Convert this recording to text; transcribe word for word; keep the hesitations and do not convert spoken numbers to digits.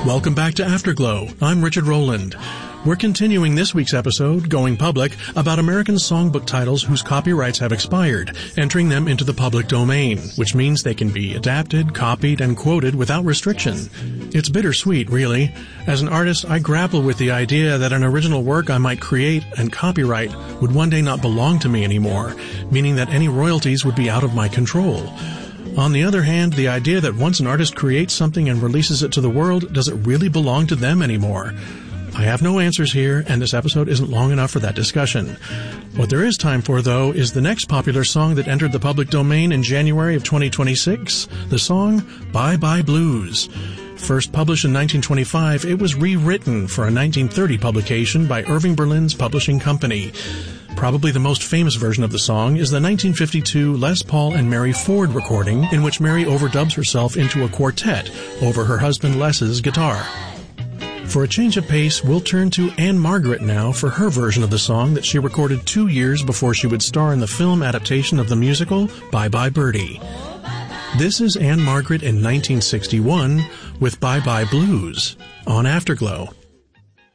Welcome back to Afterglow. I'm Richard Rowland. We're continuing this week's episode, Going Public, about American songbook titles whose copyrights have expired, entering them into the public domain, which means they can be adapted, copied, and quoted without restriction. It's bittersweet, really. As an artist, I grapple with the idea that an original work I might create and copyright would one day not belong to me anymore, meaning that any royalties would be out of my control. On the other hand, the idea that once an artist creates something and releases it to the world, does it really belong to them anymore? I have no answers here, and this episode isn't long enough for that discussion. What there is time for, though, is the next popular song that entered the public domain in January of twenty twenty-six, the song Bye Bye Blues. First published in nineteen twenty-five, it was rewritten for a nineteen thirty publication by Irving Berlin's publishing company. Probably the most famous version of the song is the nineteen fifty-two Les Paul and Mary Ford recording, in which Mary overdubs herself into a quartet over her husband Les's guitar. For a change of pace, we'll turn to Ann-Margret now for her version of the song that she recorded two years before she would star in the film adaptation of the musical Bye Bye Birdie. This is Ann-Margret in nineteen sixty-one with Bye Bye Blues on Afterglow.